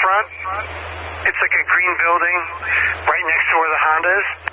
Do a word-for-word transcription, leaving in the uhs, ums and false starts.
front. It's like a green building right next to where the Honda is.